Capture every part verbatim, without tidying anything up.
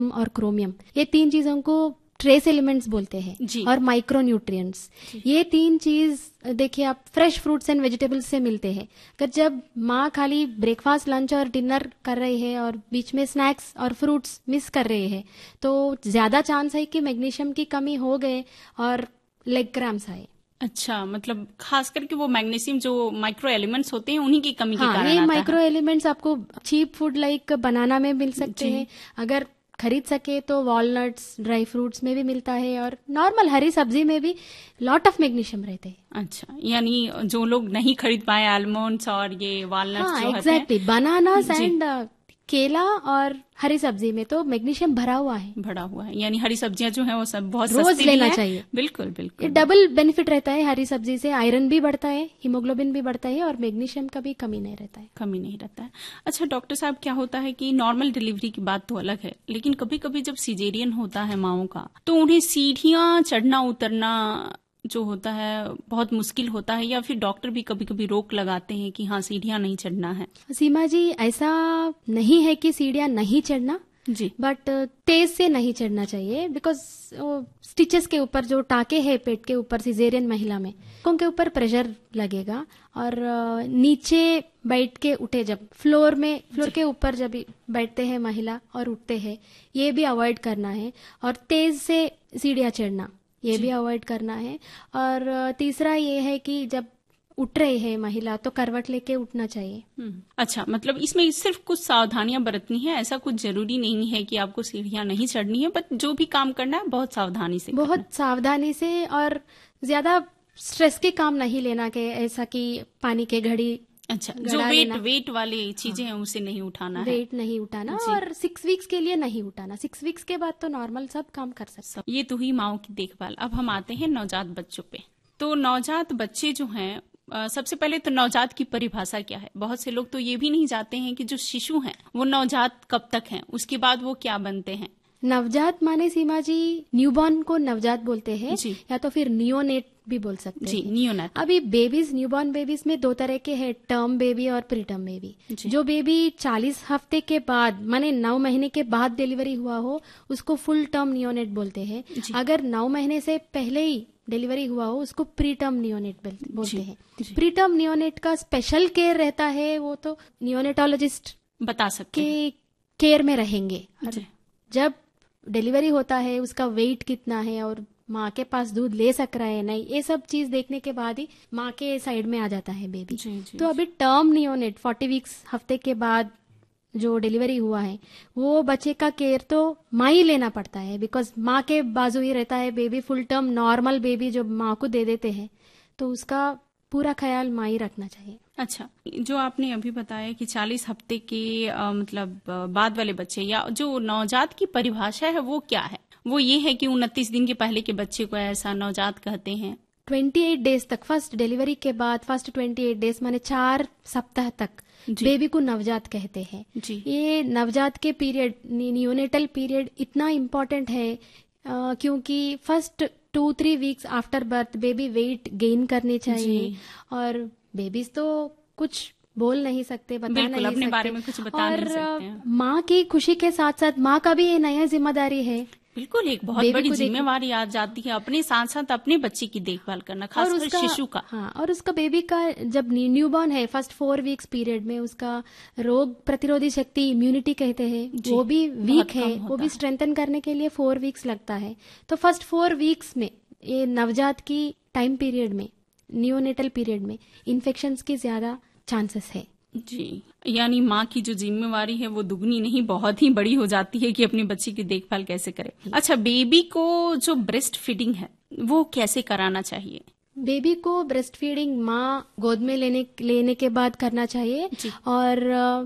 और क्रोमियम, ये तीन चीजों को ट्रेस एलिमेंट्स बोलते हैं जी। और माइक्रो न्यूट्रिएंट्स। ये तीन चीज देखिए आप फ्रेश फ्रूट्स एंड वेजिटेबल्स से मिलते हैं। अगर जब माँ खाली ब्रेकफास्ट, लंच और डिनर कर रही है और बीच में स्नैक्स और फ्रूट्स मिस कर रही है तो ज्यादा चांस है कि मैग्नीशियम की कमी हो गए और लेग क्रैम्प्स आए। अच्छा, मतलब खास करके वो मैग्नीशियम जो माइक्रो एलिमेंट्स होते हैं उन्हीं की कमी के हाँ, कारण ये आता माइक्रो है। एलिमेंट्स आपको चीप फूड लाइक बनाना में मिल सकते जी। हैं, अगर खरीद सके तो वॉलनट्स, ड्राई फ्रूट्स में भी मिलता है और नॉर्मल हरी सब्जी में भी लॉट ऑफ मैग्नीशियम रहते हैं। अच्छा, यानी जो लोग नहीं खरीद पाए आलमंड्स और ये वालनट्स हाँ, जो होते एग्जैक्टली, बनानास जी। एंड केला और हरी सब्जी में तो मैग्नीशियम भरा हुआ है, भरा हुआ है, यानी हरी सब्जियां जो हैं वो सब बहुत रोज सस्ती भी लेना हैं। चाहिए। बिल्कुल ये बिल्कुल। डबल बेनिफिट रहता है हरी सब्जी से, आयरन भी बढ़ता है, हीमोग्लोबिन भी बढ़ता है और मैग्नीशियम का भी कमी नहीं रहता है। कमी नहीं रहता है। अच्छा डॉक्टर साहब, क्या होता है कि नॉर्मल डिलीवरी की बात तो अलग है, लेकिन कभी कभी जब सिजेरियन होता है माओं का तो उन्हें सीढ़ियां चढ़ना उतरना जो होता है बहुत मुश्किल होता है, या फिर डॉक्टर भी कभी कभी रोक लगाते हैं कि हाँ सीढ़ियां नहीं चढ़ना है। सीमा जी, ऐसा नहीं है कि सीढ़ियां नहीं चढ़ना, जी। बट तेज से नहीं चढ़ना चाहिए, बिकॉज स्टिचेस के ऊपर जो टाके हैं पेट के ऊपर सिजेरियन महिला में, उनके ऊपर प्रेशर लगेगा और uh, नीचे बैठ के उठे, जब फ्लोर में फ्लोर के ऊपर जब बैठते हैं महिला और उठते हैं, ये भी अवॉइड करना है। और तेज से सीढ़ियां चढ़ना ये भी अवॉइड करना है। और uh, तीसरा ये है कि जब उठ रही है महिला तो करवट लेके उठना चाहिए। हम्म, अच्छा, मतलब इसमें सिर्फ कुछ सावधानियां बरतनी है, ऐसा कुछ जरूरी नहीं है कि आपको सीढ़ियां नहीं चढ़नी है, बट जो भी काम करना है बहुत सावधानी से करना है। बहुत सावधानी से, और ज्यादा स्ट्रेस के काम नहीं लेना के ऐसा कि पानी के घड़ी, अच्छा, जो गड़ा वेट लेना। वेट वाली चीजें हैं उसे नहीं उठाना है। वेट नहीं उठाना जी। और सिक्स वीक्स के लिए नहीं उठाना। सिक्स वीक्स के बाद तो नॉर्मल सब काम कर सकते हैं। ये तो हुई माओं की देखभाल। अब हम आते हैं नवजात बच्चों पे। तो नवजात बच्चे जो हैं, अ, सबसे पहले तो नवजात की परिभाषा क्या है? बहुत से लोग तो ये भी नहीं जानते हैं कि जो शिशु हैं वो नवजात कब तक हैं, उसके बाद वो क्या बनते हैं। नवजात माने सीमा जी, न्यूबॉर्न को नवजात बोलते हैं, जी। या तो फिर नियोनेट भी बोल सकते जी, हैं। नियोनेट। अभी बेबीज, न्यूबॉर्न बेबीज में दो तरह के हैं, टर्म बेबी और प्री टर्म बेबी। जी। जो बेबी चालीस हफ्ते के बाद माने नौ महीने के बाद डिलीवरी हुआ हो उसको फुल टर्म नियोनेट बोलते हैं। जी। अगर नौ महीने से पहले ही डिलीवरी हुआ हो उसको प्री टर्म नियोनेट बोलते जी। हैं। जी। प्री टर्म नियोनेट का स्पेशल केयर रहता है, वो तो नियोनेटोलॉजिस्ट बता सकते हैं। के केयर में रहेंगे। और जी। जब डिलीवरी होता है उसका वेट कितना है और माँ के पास दूध ले सक रहा है नहीं, ये सब चीज देखने के बाद ही माँ के साइड में आ जाता है बेबी। जी, जी, तो अभी टर्म नियोनेट फोर्टी वीक्स हफ्ते के बाद जो डिलीवरी हुआ है वो बच्चे का केयर तो माँ ही लेना पड़ता है, बिकॉज माँ के बाजू ही रहता है baby. Full term normal baby जो माँ को दे देते हैं तो उसका पूरा ख्याल माँ ही रखना चाहिए। अच्छा, जो आपने अभी बताया कि चालीस हफ्ते के अ, मतलब अ, बाद वाले बच्चे, या जो नवजात की परिभाषा है वो क्या है? वो ये है कि उनतीस दिन के पहले के बच्चे को ऐसा नवजात कहते हैं। अट्ठाईस डेज तक, फर्स्ट डिलीवरी के बाद फर्स्ट अट्ठाईस डेज माने चार सप्ताह तक जी। बेबी को नवजात कहते हैं। जी। ये नवजात के पीरियड, नियोनेटल पीरियड इतना इम्पोर्टेंट है अ, क्योंकि first to three weeks after birth baby weight gain करनी चाहिए। जी। और बेबीज तो कुछ बोल नहीं सकते, बता बिल्कुल, नहीं अपने सकते, बारे में कुछ बता और नहीं सकते हैं। माँ की खुशी के साथ साथ माँ का भी ये नया जिम्मेदारी है। बिल्कुल, एक बहुत बेबी बड़ी को देख- जिम्मेवारी आ जाती है, अपने साथ साथ अपने बच्चे की देखभाल करना, खासकर शिशु का। हाँ, और उसका बेबी का जब न्यूबॉर्न है फर्स्ट फोर वीक्स पीरियड में उसका रोग प्रतिरोधी शक्ति, इम्यूनिटी कहते हैं, जी, वो भी बहुत वीक कम है, होता वो भी है। स्ट्रेंथन करने के लिए फोर वीक्स लगता है। तो फर्स्ट फोर वीक्स में ये नवजात की टाइम पीरियड में, नियोनेटल पीरियड में इन्फेक्शंस की ज्यादा चांसेस है। जी, यानी माँ की जो जिम्मेवारी है वो दुगनी नहीं, बहुत ही बड़ी हो जाती है कि अपने बच्चे की देखभाल कैसे करे। अच्छा, बेबी को जो ब्रेस्ट फीडिंग है वो कैसे कराना चाहिए? बेबी को ब्रेस्ट फीडिंग माँ गोद में लेने लेने के बाद करना चाहिए। जी। और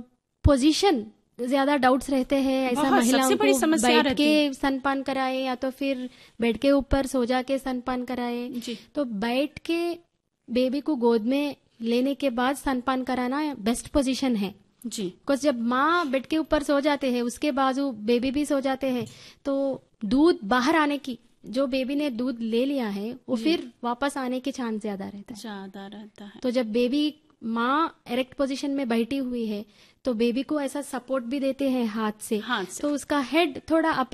पोजीशन ज्यादा डाउट्स रहते हैं, ऐसा बहुत, महिलाओं सबसे बड़ी को समस्या बैठ रहती के स्तनपान कराए या तो फिर बेड के ऊपर सो जा के स्तनपान कराए। जी। तो बैठ के बेबी को गोद में लेने के बाद स्तनपान कराना बेस्ट पोजीशन है। जी। बिकॉज जब माँ बेड के ऊपर सो जाते हैं उसके बाजू बेबी भी सो जाते हैं तो दूध बाहर आने की, जो बेबी ने दूध ले लिया है वो फिर वापस आने के चांस ज्यादा रहता है। ज्यादा रहता है। तो जब बेबी माँ एरेक्ट पोजीशन में बैठी हुई है तो बेबी को ऐसा सपोर्ट भी देते हैं हाथ से, हाथ से। तो उसका हेड थोड़ा